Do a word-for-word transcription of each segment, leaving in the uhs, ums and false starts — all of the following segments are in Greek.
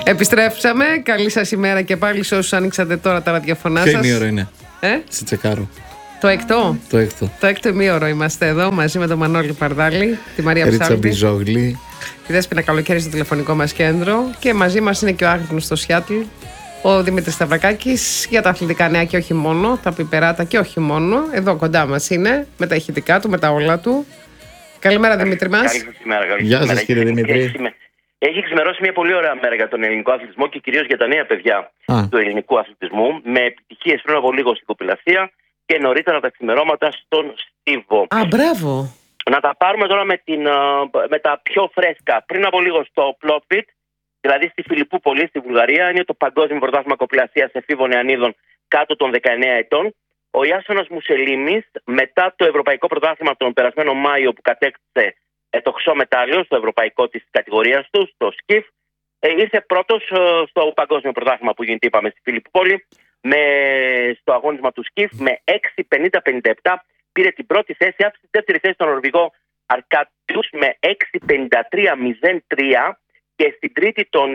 Επιστρέψαμε. Καλή σας ημέρα και πάλι σε όσους ανοίξατε τώρα τα ραδιοφωνά σας. Ποιο ημίωρο είναι? Ε? Σε τσεκάρω. Το έκτο. Το έκτο. Το έκτο ημίωρο είμαστε εδώ μαζί με τον Μανώλη Παρδάλη, τη Μαρία Ρίτσα Ψάλτη, Μπιζόγλη, τη Δέσποινα Καλοκαίρι στο τηλεφωνικό μας κέντρο και μαζί μας είναι και ο Άγρυπνος στο Σιάτλ, ο Δημήτρης Σταυρακάκης για τα αθλητικά νέα και όχι μόνο, τα πιπεράτα και όχι μόνο. Εδώ κοντά μας είναι με τα ηχητικά του, με τα όλα του. Καλημέρα Δημήτρη μας. Καλή σας ημέρα. Καλή Γεια σας σας κύριε Δημήτρη. Έχει, έχει ξημερώσει μια πολύ ωραία μέρα για τον ελληνικό αθλητισμό και κυρίως για τα νέα παιδιά Α. του ελληνικού αθλητισμού, με επιτυχίες πριν από λίγο στην κοπηλασία και νωρίτερα τα ξημερώματα στον Στίβο. Α, μπράβο. Να τα πάρουμε τώρα με, την, με τα πιο φρέσκα. Πριν από λίγο στο Πλόπιτ, δηλαδή στη Φιλιππούπολη, στη Βουλγαρία, είναι το Παγκόσμιο Πρωτάθλημα Κοπηλασίας εφήβων νεανίδων κάτω των δεκαεννέα ετών. Ο Ιάσονας Μουσελίμης, μετά το Ευρωπαϊκό Πρωτάθλημα τον περασμένο Μάιο που κατέκτησε το χρυσό μετάλλιο στο ευρωπαϊκό της κατηγορίας του, στο σκιφ, ήρθε πρώτος στο Παγκόσμιο Πρωτάθλημα που γίνεται, είπαμε, στη Φιλιππούπολη, με, στο αγώνισμα του σκιφ με έξι πενήντα πενήντα επτά. Πήρε την πρώτη θέση, άφησε τη δεύτερη θέση στον Νορβηγό Αρκάτιους με έξι πενήντα τρία μηδέν τρία και στην τρίτη τον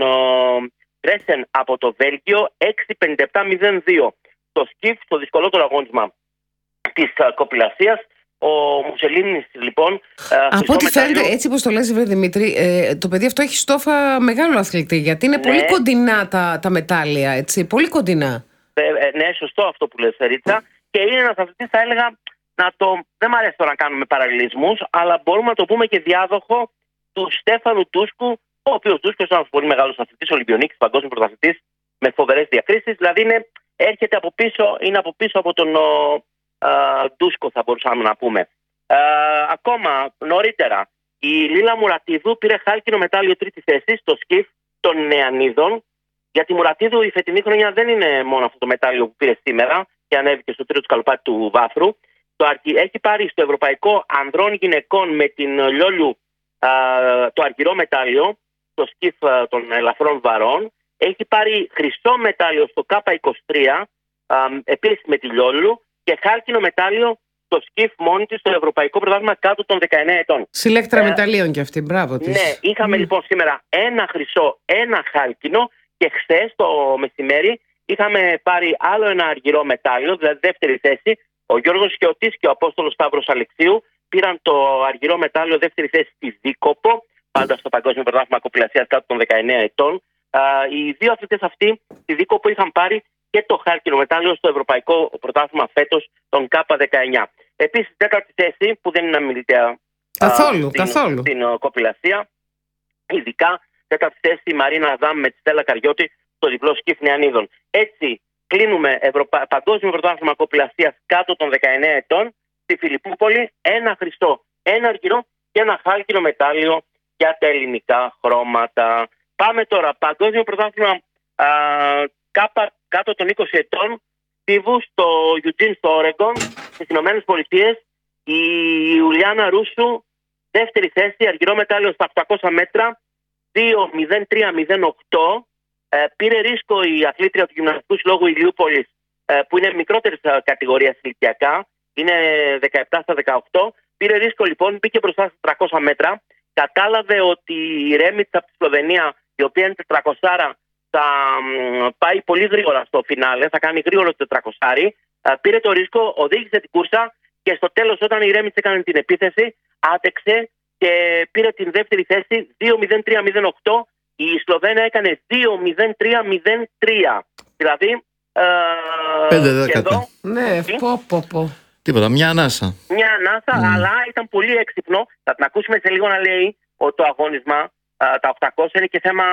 Τρέσεν από το Βέλγιο έξι πενήντα επτά μηδέν δύο. Στο σκιφ, στο δυσκολότερο αγώνισμα της uh, κοπηλασίας, ο Μουσελίνης λοιπόν... Uh, από ό,τι φαίνεται, έτσι όπως το λες βρε Δημήτρη, ε, το παιδί αυτό έχει στόφα μεγάλο αθλητή, γιατί είναι ναι. πολύ κοντινά τα, τα μετάλλια, έτσι, πολύ κοντινά. Ε, ε, ναι, σωστό αυτό που λες, Ρίτσα. Και είναι ένας αθλητής, θα έλεγα, να το... δεν μου αρέσει τώρα να κάνουμε παραλληλισμούς, αλλά μπορούμε να το πούμε και διάδοχο του Στέφανου Τούσκου, ο οποίος Τούσκος είναι ένας πολύ μεγάλος αθλητής, Ολυμπιονίκης, παγκόσμιος πρωταθλητής, με φοβερές διακρίσεις, δηλαδή είναι... έρχεται από πίσω, είναι από πίσω από τον Ντούσκο, θα μπορούσαμε να πούμε. Α, ακόμα νωρίτερα, η Λίλα Μουρατίδου πήρε χάλκινο μετάλλιο τρίτη θέση στο σκιφ των νεανίδων. Για τη Μουρατίδου η φετινή χρονιά δεν είναι μόνο αυτό το μετάλλιο που πήρε σήμερα και ανέβηκε στο τρίτο σκαλοπάτι του βάθρου. Το, έχει πάρει στο Ευρωπαϊκό Ανδρών Γυναικών με την Λιόλιου α, το αργυρό μετάλλιο στο σκιφ των ελαφρών βαρών. Έχει πάρει χρυσό μετάλλιο στο Κάπα είκοσι τρία, επίσης με τη Λιόλου, και χάλκινο μετάλλιο στο σκιφ μόνη της στο Ευρωπαϊκό Πρωτάθλημα κάτω των δεκαεννέα ετών. Συλλέκτρα ε, μεταλλίων κι αυτή, μπράβο της. Ναι, είχαμε mm. λοιπόν σήμερα ένα χρυσό, ένα χάλκινο και χθες το μεσημέρι είχαμε πάρει άλλο ένα αργυρό μετάλλιο, δηλαδή δεύτερη θέση. Ο Γιώργος Χιώτης και ο Απόστολος Σταύρος Αλεξίου πήραν το αργυρό μετάλλιο δεύτερη θέση στη Δίκοπο, πάντα στο Παγκόσμιο Πρωτάθλημα Κοπηλασίας κάτω των δεκαεννέα ετών. Uh, οι δύο αθλητές αυτοί στη Δίκοπο είχαν πάρει και το χάλκινο μετάλλιο στο Ευρωπαϊκό Πρωτάθλημα φέτος των Κάπα δεκαεννέα. Επίσης, τέταρτη θέση που δεν είναι αμιλητέα καθόλου, uh, στην, καθόλου. στην uh, κοπηλασία, ειδικά τέταρτη θέση η Μαρίνα Αδάμ με τη Στέλλα Καριώτη στο διπλό σκιφ νεανίδων. Έτσι, κλείνουμε Ευρωπα... Παγκόσμιο Πρωτάθλημα Κοπηλασίας κάτω των δεκαεννέα ετών στη Φιλιππούπολη, ένα χρυσό, ένα αργυρό και ένα χάλκινο μετάλλιο για τα ελληνικά χρώματα. Πάμε τώρα, Παγκόσμιο Πρωτάθλημα α, κάπα, κάτω των είκοσι ετών, Στίβου στο Eugene στο Όρεγκον, στις Ηνωμένες Πολιτείες. Η Ιουλιάνα Ρούσου, δεύτερη θέση, αργυρό μετάλλιο στα οκτακόσια μέτρα, δύο μηδέν τρία μηδέν οκτώ. Ε, πήρε ρίσκο η αθλήτρια του Γυμναστικού Συλλόγου Ηλιούπολης, ε, που είναι μικρότερης κατηγορίας ηλικιακά, είναι δεκαεπτά στα δεκαοκτώ. Πήρε ρίσκο λοιπόν, μπήκε μπροστά στα τριακόσια μέτρα. Κατάλαβε ότι η Ρέμιτς από τη Σλοβενία, η οποία είναι τετρακόσια, θα πάει πολύ γρήγορα στο φινάλε, θα κάνει γρήγορο τετρακόσια. Πήρε το ρίσκο, οδήγησε την κούρσα και στο τέλος, όταν η Ρέμιτς έκανε την επίθεση, άτεξε και πήρε την δεύτερη θέση δύο μηδέν τρία μηδέν οκτώ. Η Σλοβένια έκανε δύο μηδέν τρία μηδέν τρία. Δηλαδή. πέντε δέκατα. Ναι, πω, πω, πω. Τίποτα, μια ανάσα. Μια ανάσα, mm. αλλά ήταν πολύ έξυπνο. Θα την ακούσουμε σε λίγο να λέει ότι το αγώνισμα, τα οκτακόσια, είναι και θέμα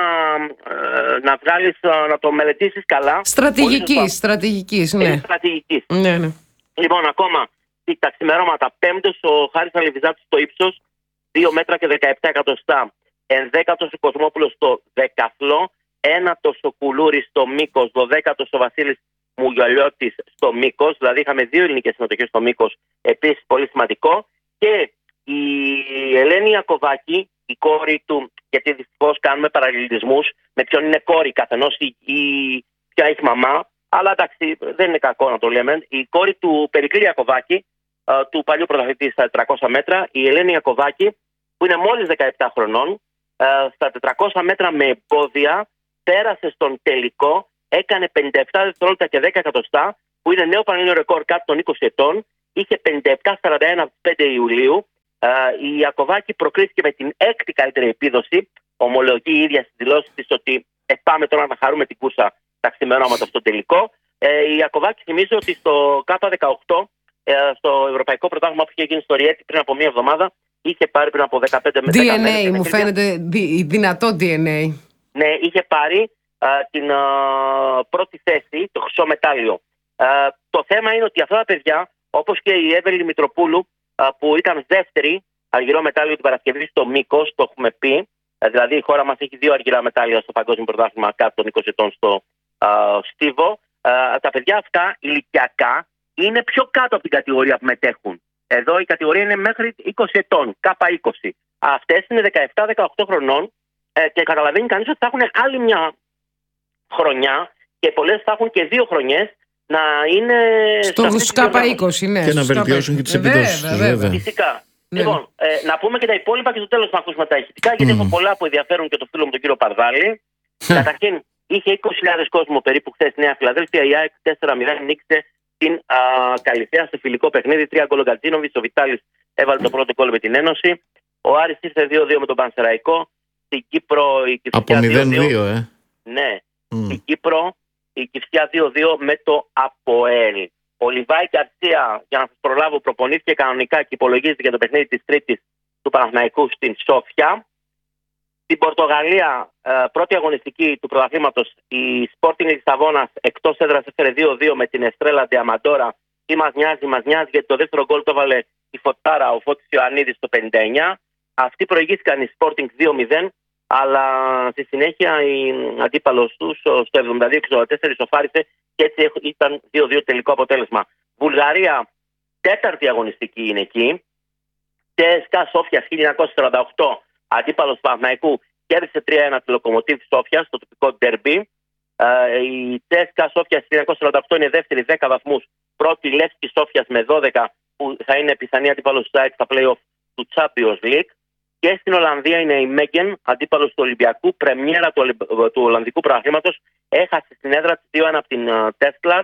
ε, να βγάλεις, να το μελετήσεις καλά. Στρατηγικής, στρατηγικής, ναι. Στρατηγικής. Ναι, ναι. Λοιπόν, ακόμα τα ξημερώματα. Πέμπτος ο Χάρης Αλεβιζάτης στο ύψος, δύο μέτρα και δεκαεπτά εκατοστά. Ενδέκατος ο Κοσμόπουλος στο δεκαθλό. Ένατος ο Κουλούρης στο μήκος. Δωδέκατος ο Βασίλης Μουγιολιώτης στο μήκος. Δηλαδή είχαμε δύο ελληνικές συμμετοχές στο μήκος. Επίσης πολύ σημαντικό. Και η Ελένη Ιακωβάκη, η κόρη του, γιατί δυστυχώς κάνουμε παραλληλισμούς με ποιον είναι κόρη καθενός ή, ή ποια έχει μαμά, αλλά εντάξει δεν είναι κακό να το λέμε. Η κόρη του Περικλή Ιακωβάκη, του παλιού πρωταθλητή στα τετρακόσια μέτρα, η Ελένη Ιακωβάκη, που είναι μόλις δεκαεπτά χρονών, στα τετρακόσια μέτρα με εμπόδια, πέρασε στον τελικό, έκανε πενήντα επτά δευτερόλεπτα και δέκα εκατοστά, που είναι νέο πανελλήνιο ρεκόρ κάτω των είκοσι ετών. Είχε πενήντα επτά σαράντα ένα από τις πέντε Ιουλίου. Η Ιακωβάκη προκρίθηκε με την έκτη καλύτερη επίδοση. Ομολογεί η ίδια στις δηλώσεις της ότι ε, πάμε τώρα να χαρούμε την κούρσα τα ξημερώματα στο τελικό. Ε, η Ιακωβάκη, θυμίζω ότι στο Κάπα δεκαοκτώ, ε, στο Ευρωπαϊκό Πρωτάθλημα που είχε γίνει στο Ριέτη πριν από μία εβδομάδα, είχε πάρει πριν από δεκαπέντε με δέκα ντι εν έι μου φαίνεται, δι, δυνατό ντι εν έι. Ναι, είχε πάρει α, την α, πρώτη θέση, το χρυσό μετάλλιο. Α, το θέμα είναι ότι αυτά τα παιδιά, όπως και η Εύελη Μητροπούλου, α, που ήταν δεύτερη αργυρό μετάλλιο την Παρασκευή στο Μήκος, το έχουμε πει. Α, δηλαδή η χώρα μας έχει δύο αργυρά μετάλλια στο Παγκόσμιο Πρωτάθλημα κάτω των είκοσι ετών στο α, Στίβο. Α, τα παιδιά αυτά ηλικιακά είναι πιο κάτω από την κατηγορία που μετέχουν. Εδώ η κατηγορία είναι μέχρι είκοσι ετών, κάπα είκοσι. Αυτές είναι δεκαεπτά δεκαοκτώ χρονών ε, και καταλαβαίνει κανείς ότι θα έχουν άλλη μια χρονιά και πολλές θα έχουν και δύο χρονιές να είναι στο κάπα είκοσι, ναι. Και να βελτιώσουν και τις επιδόσεις. Φυσικά. Ναι. Λοιπόν, ε, να πούμε και τα υπόλοιπα και στο τέλος να ακούσουμε τα ηχητικά, γιατί mm. έχω πολλά που ενδιαφέρουν και το φίλο μου τον κύριο Παρδάλη. Καταρχήν, είχε είκοσι χιλιάδες κόσμο περίπου χθες στη Νέα Φιλαδέλφια. Η ΑΕΚ τέσσερα μηδέν νίκησε την Καλυθέα σε φιλικό παιχνίδι. Τρία γκολ ο Γκατζίνοβιτς, ο Βιτάλης έβαλε το πρώτο γκολ με την Ένωση. Ο Άρης ήρθε δύο δύο με τον Πανσεραϊκό. Στην Κύπρο η Κηφισιά από μηδέν δύο, ε. Ναι. Mm. Στην Κύπρο η Κηφισιά δύο δύο με το ΑΠΟΕΛ. Ο Λιβάη Γκαρσία, για να σας προλάβω, προπονήθηκε κανονικά και υπολογίζεται για το παιχνίδι της Τρίτης του Παναθηναϊκού στην Σόφια. Στην Πορτογαλία, πρώτη αγωνιστική του πρωταθλήματος, η Sporting Λισαβόνας εκτός έδρας έφερε δύο δύο με την Εστρέλα Διαμαντόρα. Τι μας νοιάζει, μας νοιάζει, γιατί το δεύτερο γκολ το έβαλε η Φωτάρα, ο Φώτης Ιωαννίδης στο πενήντα εννιά. Αυτοί προηγήθηκαν η Sporting δύο μηδέν, αλλά στη συνέχεια η αντίπαλος τους στο εβδομήντα δύο εξήντα τέσσερα ισοφάρισε και έτσι ήταν δύο δύο τελικό αποτέλεσμα. Βουλγαρία, τέταρτη αγωνιστική είναι εκεί. ΤΕΣΚΑ Σόφια χίλια εννιακόσια σαράντα οκτώ, αντίπαλος Παναθηναϊκού, κέρδισε τρία ένα τη Λοκομοτίβ Σόφια στο τοπικό ντερμπι. Η ΤΕΣΚΑ Σόφια χίλια εννιακόσια σαράντα οκτώ είναι δεύτερη, δέκα βαθμούς. Πρώτη Λεύσκη Σόφιας με δώδεκα, που θα είναι πιθανή αντίπαλος του ΣΑΕΚ στα play-off του Champions League. Και στην Ολλανδία είναι η Μέγκεν, αντίπαλος του Ολυμπιακού, πρεμιέρα του, του Ολλανδικού Πρωταθλήματος. Έχασε στην έδρα της δύο ένα από την Τέσλαρ.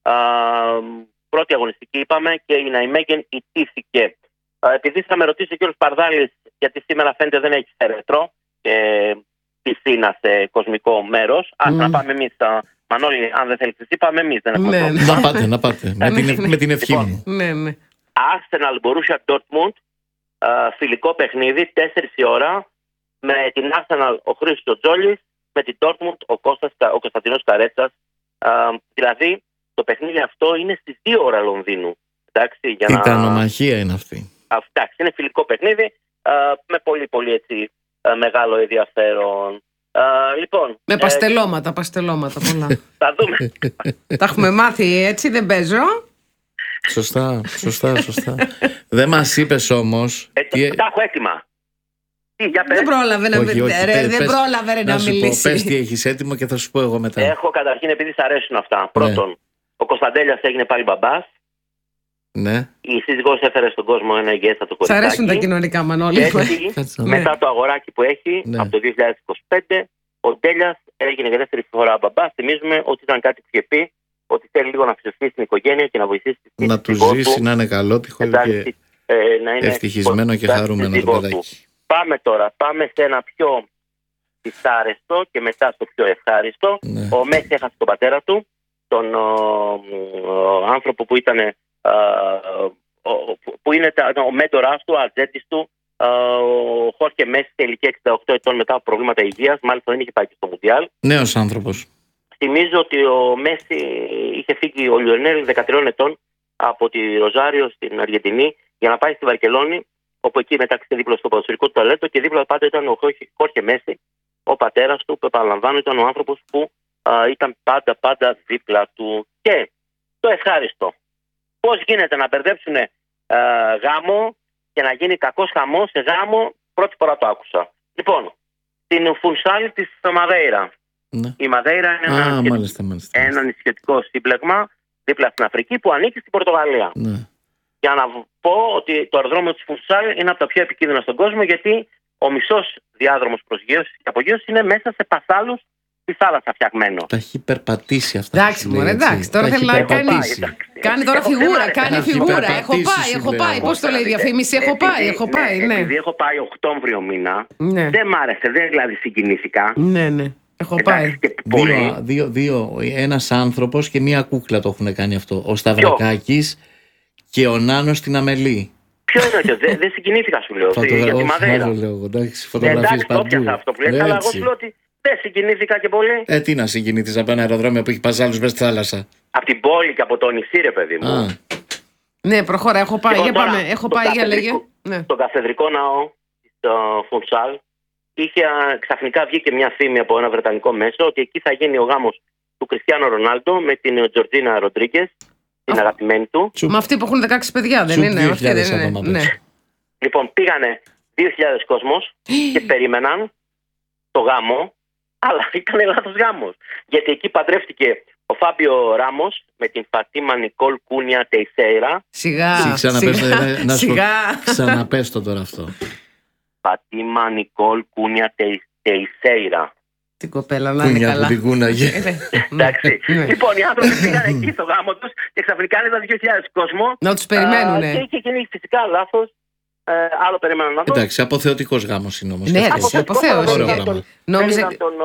Πρώτη αγωνιστική είπαμε, και η Ναϊμέγεν ιτήθηκε. Επειδή θα με ρωτήσει ο κ. Παρδάλης, γιατί σήμερα φαίνεται δεν έχει θέρετρο και πισίνα σε κοσμικό μέρος. Mm. Ας να πάμε εμείς, Μανώλη, αν δεν θέλεις εσύ, πάμε εμείς. Δεν ναι, ναι. Να πάτε, να πάτε. με, την, με την ευχή μου. Ναι, ναι. Arsenal Borussia Dortmund, φιλικό παιχνίδι, τέσσερις η ώρα, με την Arsenal ο Χρήστος Τζόλης, με την Dortmund ο, Κώστας, ο Κωνσταντινός Καρέτσας. Δηλαδή, το παιχνίδι αυτό είναι στις δύο ώρα Λονδίνου. Εντάξει, για η να... τανομαχία είναι αυτή. Εντάξει, είναι φιλικό παιχνίδι, α, με πολύ πολύ έτσι, α, μεγάλο ενδιαφέρον. Α, λοιπόν, με παστελώματα, ε, παστελώματα πολλά. Θα δούμε. Τα έχουμε μάθει έτσι, δεν παίζω. Σωστά, σωστά, σωστά. Δεν μας είπες όμως... Ε, τι... Τα έχω έτοιμα. Τι, για πες. Δεν πρόλαβε να, όχι, όχι, ρε, πες, δεν πρόλαβε ρε, να, να μιλήσει. Πω, πες τι έχεις έτοιμο και θα σου πω εγώ μετά. Έχω καταρχήν, επειδή σ' αρέσουν αυτά. Πρώτον, ναι. Ο Κωνσταντέλιας έγινε πάλι μπαμπάς. Ναι. Η σύζυγός έφερε στον κόσμο ένα υγιέστατο κοριτσάκι. Σ' αρέσουν τα κοινωνικά, Μανώλη. Έτσι, μετά ναι. το αγοράκι που έχει, ναι. από το δύο χιλιάδες είκοσι πέντε, ο Ντέλιας έγινε για δεύτερη φορά μπαμπάς. Θυμίζουμε ότι ήταν κάτι που είχε πει, ότι θέλει λίγο να φυσιωθεί στην οικογένεια και να βοηθήσει τη να του ζήσει, να είναι καλότυχο και ε, να είναι ευτυχισμένο και χαρούμενο το παιδάκι. Πάμε τώρα, πάμε σε ένα πιο δυσάρεστο και μετά στο πιο ευχάριστο. Ναι. Ο Μέση έχασε τον πατέρα του, τον ο, ο, άνθρωπο που ήταν Uh, που είναι ο μέντορας του, ο ατζέντης του, uh, ο Χόρχε Μέση, σε ηλικία εξήντα οκτώ ετών μετά από προβλήματα υγείας, μάλιστα δεν είχε πάει και στο Μουντιάλ. Νέος άνθρωπος. Θυμίζω ότι ο Μέση είχε φύγει, ο Λιονέλ δεκατριών ετών, από τη Ροζάριο στην Αργεντινή για να πάει στη Βαρκελόνη, όπου εκεί μετάξυσε δίπλα στο ποδοσφαιρικό του ταλέντο και δίπλα πάντα ήταν ο Χόρχε Μέση, ο πατέρας του, που επαναλαμβάνω ήταν ο άνθρωπος που uh, ήταν πάντα πάντα δίπλα του. Και το ευχάριστο. Πώς γίνεται να μπερδέψουν ε, γάμο και να γίνει κακός χαμός σε γάμο, πρώτη φορά το άκουσα. Λοιπόν, στην Φουνσάλ της Μαδέιρα. Ναι. Η Μαδέιρα είναι Α, ένα, μάλιστα, μάλιστα. ένα νησιωτικό σύμπλεγμα δίπλα στην Αφρική που ανήκει στην Πορτογαλία. Ναι. Για να πω ότι το αεροδρόμιο της Φουνσάλ είναι από τα πιο επικίνδυνα στον κόσμο, γιατί ο μισός διάδρομος προσγείωσης και απογείωσης είναι μέσα σε πασάλους στη θάλασσα φτιαγμένο. Τα έχει περπατήσει αυτά. Εντάξει, μωρέ, εντάξει. Τώρα θέλει να κάνει. Κάνει τώρα φιγούρα, κάνει φιγούρα. Έχω πάει, έχω πάει. Πώς το λέει η διαφήμιση, έχω πάει, έχω πάει. Ναι. Επειδή έχω πάει Οκτώβριο μήνα, δεν μ' άρεσε, δεν δηλαδή συγκινήθηκα. Ναι, ναι. Έχω πάει. Δύο, δύο, δύο, ένας άνθρωπος και μία κούκλα το έχουν κάνει αυτό. Ο Σταυρακάκης και ο Νάνος στην Αμελή. Ποιο είναι αυτό, δεν συγκινήθηκα σου λέω. Για τη Μαδέρα. Εντάξει, φωτογραφίες παντού. Το πιάσα αυτό που λέει, αλλά εγώ σου λέω ότι δεν συγκινήθηκα και πολύ. Ε, τι να συγκινήθεις από ένα αεροδρόμιο που έχει παζάλους μέσα στη θάλασσα. Από την πόλη και από το νησί, ρε παιδί μου. Α. Ναι, προχώρα, έχω πάει. Για πάμε, έχω πάει, για λέγε. Στον Καθεδρικό Ναό, στο Φουντσάλ, είχε ξαφνικά βγήκε μια φήμη από ένα βρετανικό μέσο ότι εκεί θα γίνει ο γάμος του Κριστιάνο Ρονάλντο με την Τζορτζίνα Ροντρίγκες, την αγαπημένη του. Με αυτοί που έχουν δεκαέξι παιδιά, δεν είναι? Αυτοί δεν είναι. Ναι. Λοιπόν, πήγανε δύο χιλιάδες κόσμος και περίμεναν το γάμο, αλλά ήταν λάθος γάμος. Γιατί εκεί παντρεύτηκε ο Φάμπιο Ράμος με την Φατίμα Νικόλ Κούνια Τεϊσέιρα. Σιγά, σιγά, σιγά. Ξαναπες το τώρα αυτό. Φατίμα Νικόλ Κούνια Τεϊσέιρα. Την κοπέλα να είναι καλά. Την κούναγε. Εντάξει. Λοιπόν, οι άνθρωποι πήγαν εκεί στο γάμο τους και ξαφνικά είδαν δύο χιλιάδες κόσμο. Να τους περιμένουνε. Και είχε γίνει φυσικά λάθος. Ε, άλλο περίμεναν να δω. Εντάξει, αποθεωτικός γάμος είναι όμως. Ναι, αποθέωση. Νόμιζα τον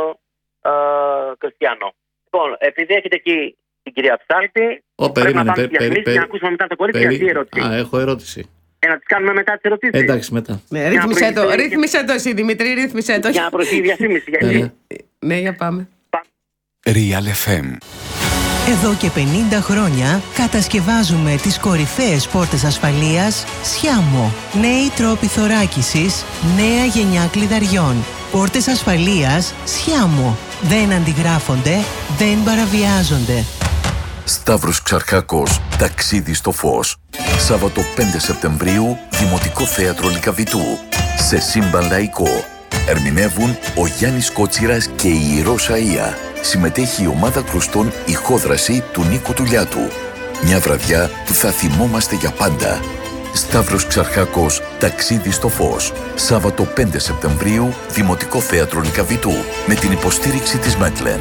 Κριστιανό. Λοιπόν, επειδή έχετε εκεί την κυρία Ψάλτη, πρέπει να πάμε διαφημίσεις και να ακούσουμε μετά το κορίτσι αυτή η ερώτηση. Α, έχω ερώτηση. Και να τις κάνουμε μετά τις ερωτήσεις. Εντάξει, μετά. Ναι, ρύθμισε το, ρύθμισε το εσύ Δημήτρη, ρύθμισε το. Για να προωθεί η διαφήμιση. Ναι, για πάμε. Real εφ εμ. Εδώ και πενήντα χρόνια κατασκευάζουμε τις κορυφαίες πόρτες ασφαλείας Σιάμο. Νέοι τρόποι θωράκισης, νέα γενιά κλειδαριών. Πόρτες ασφαλείας Σιάμο. Δεν αντιγράφονται, δεν παραβιάζονται. Σταύρος Ξαρχάκος, ταξίδι στο φως. Σάββατο πέντε Σεπτεμβρίου, Δημοτικό Θέατρο Λυκαβητού. Σε σύμπαν λαϊκό. Ερμηνεύουν ο Γιάννης Κότσιρας και η Ηρώ Σαΐα. Συμμετέχει η ομάδα κρουστών Ηχόδραση του Νίκου Τουλιάτου. Μια βραδιά που θα θυμόμαστε για πάντα. Σταύρος Ξαρχάκος, ταξίδι στο φως. Σάββατο πέντε Σεπτεμβρίου, Δημοτικό Θέατρο Λυκαβητού. Με την υποστήριξη της Μέτλεν.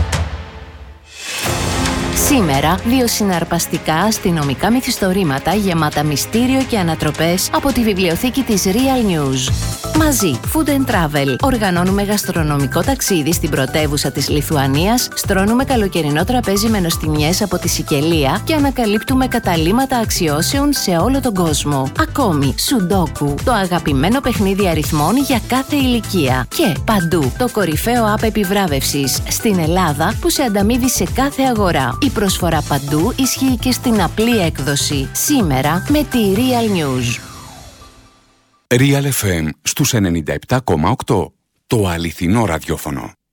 Σήμερα, δύο συναρπαστικά αστυνομικά μυθιστορήματα γεμάτα μυστήριο και ανατροπές από τη βιβλιοθήκη της Real News. Μαζί, Food and Travel. Οργανώνουμε γαστρονομικό ταξίδι στην πρωτεύουσα της Λιθουανίας, στρώνουμε καλοκαιρινό τραπέζι με νοστιμιές από τη Σικελία και ανακαλύπτουμε καταλύματα αξιώσεων σε όλο τον κόσμο. Ακόμη, Σουντόκου, το αγαπημένο παιχνίδι αριθμών για κάθε ηλικία. Και παντού, το κορυφαίο app επιβράβευσης στην Ελλάδα που σε ανταμείβει σε κάθε αγορά. Η προσφορά παντού ισχύει και στην απλή έκδοση. Σήμερα με τη Real News. Real εφ εμ στους ενενήντα επτά κόμμα οκτώ. Το αληθινό ραδιόφωνο.